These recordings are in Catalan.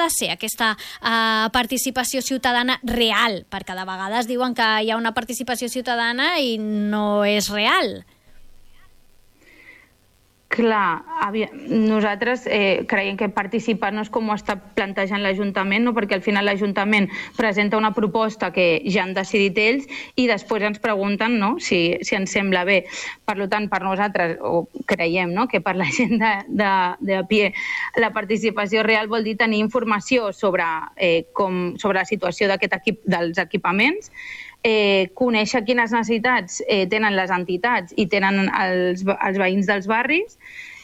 de ser aquesta participació ciutadana real? Perquè de vegades diuen que hi ha una participació ciutadana i no és real. Clar, nosaltres creiem que participar no és com ho està plantejant l'Ajuntament, no? Perquè al final l'Ajuntament presenta una proposta que ja han decidit ells i després ens pregunten, no? si ens sembla bé. Per tant, per nosaltres, o creiem, no? Que per la gent de a pie, la participació real vol dir tenir informació sobre la situació dels equipaments, conèixer quines necessitats tenen les entitats i tenen els veïns dels barris,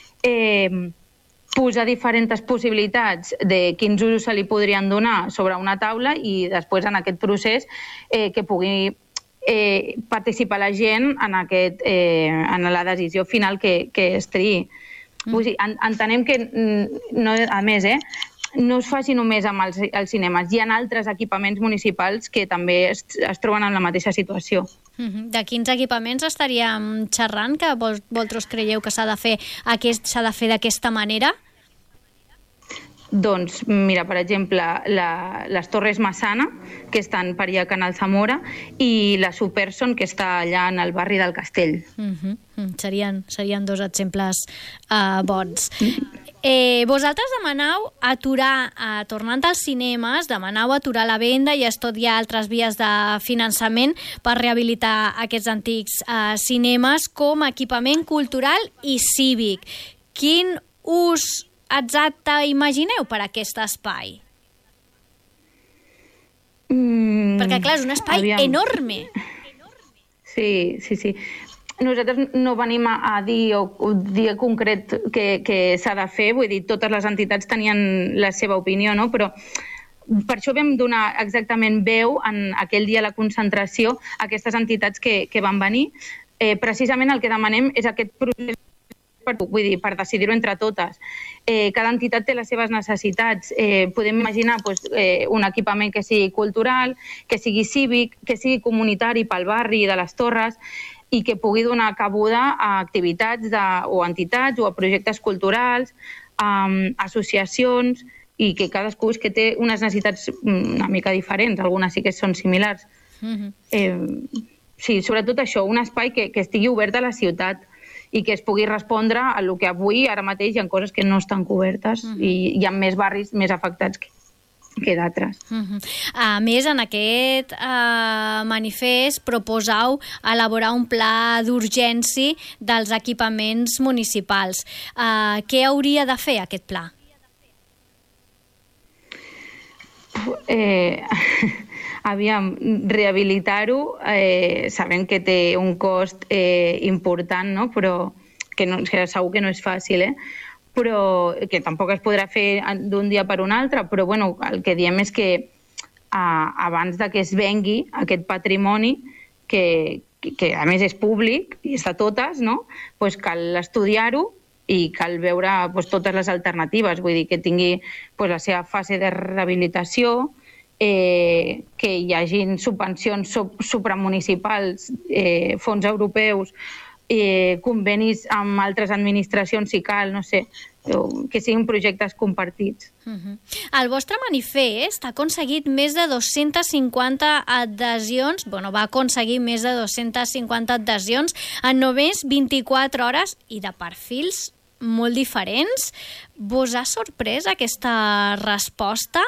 posar diferents possibilitats de quins usos se li podrien donar sobre una taula i després en aquest procés que pugui participar la gent en la decisió final que es triï. Vull dir, entenem que, a més, no es faci només amb els cinemes. Hi ha altres equipaments municipals que també es troben en la mateixa situació. De quins equipaments estaríem xerrant que vosaltres creieu que s'ha de fer d'aquesta manera? Doncs, mira, per exemple, les Torres Massana, que estan per allà a Canal Zamora, i la Superson, que està allà en el barri del Castell. Serien dos exemples bons. Vosaltres demanau aturar, tornant als cinemes, demanau aturar la venda i estudiar altres vies de finançament per rehabilitar aquests antics cinemes com a equipament cultural i cívic. Quin ús exacte imagineu per a aquest espai? Perquè, clar, és un espai enorme. Sí. Nosaltres no venim a dir un dia concret que s'ha de fer, vull dir, totes les entitats tenien la seva opinió, no? Però per això vam donar exactament veu en aquell dia a la concentració a aquestes entitats que van venir. Precisament el que demanem és aquest procés per decidir-ho entre totes. Cada entitat té les seves necessitats. Podem imaginar un equipament que sigui cultural, que sigui cívic, que sigui comunitari pel barri de les Torres, i que pugui donar cabuda a activitats o entitats o a projectes culturals, associacions, i que cadascú és que té unes necessitats una mica diferents, algunes sí que són similars. Sí, sobretot això, un espai que estigui obert a la ciutat i que es pugui respondre a lo que avui, ara mateix, hi ha coses que no estan cobertes i hi ha més barris més afectats que d'altres. A més, en aquest manifest proposau elaborar un pla d'urgència dels equipaments municipals. Què hauria de fer aquest pla? Aviam, rehabilitar-ho, sabem que té un cost important, no? Però que segur que no és fàcil, però que tampoc es podrà fer d'un dia per un altre, però bueno, el que diem és que abans de que es vengui aquest patrimoni, que a més és públic i és de totes, no? Pues cal estudiar-ho i cal veure totes les alternatives, vull dir que tingui la seva fase de rehabilitació, que hi hagin subvencions supramunicipals, fons europeus, convenis amb altres administracions si cal, no sé, que siguin projectes compartits. El vostre manifest ha aconseguit més de 250 adhesions, va aconseguir més de 250 adhesions en només 24 hores i de perfils molt diferents. Vos ha sorprès aquesta resposta?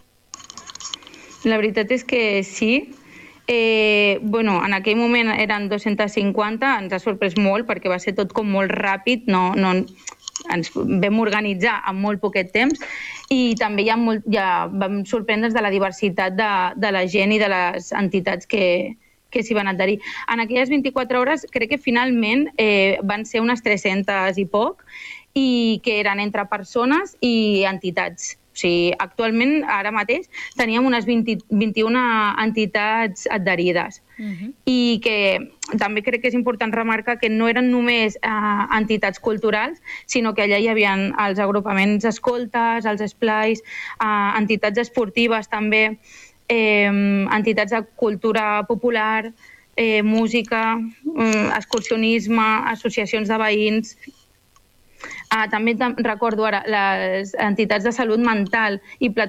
La veritat és que sí. En aquell moment eren 250, ens ha sorprès molt perquè va ser tot com molt ràpid, ens vam organitzar en molt poquet temps i també vam sorprendre'ns de la diversitat de la gent i de les entitats que s'hi van adherir. En aquelles 24 hores crec que finalment van ser unes 300 i poc i que eren entre persones i entitats. O sigui, actualment, ara mateix, teníem unes 21 entitats adherides. I que també crec que és important remarcar que no eren només entitats culturals, sinó que allà hi havia els agrupaments escoltes, els esplais, entitats esportives també, entitats de cultura popular, música, excursionisme, associacions de veïns. També recordo ara les entitats de salut mental i